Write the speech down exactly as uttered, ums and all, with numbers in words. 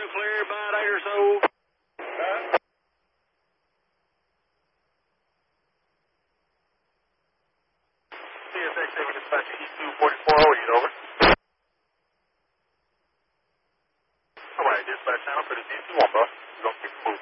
clear by an eight or so. Huh? C S X seven dispatch East two forty-four, oh eight, over. Alright, dispatch channel for the D two one, bro. Go.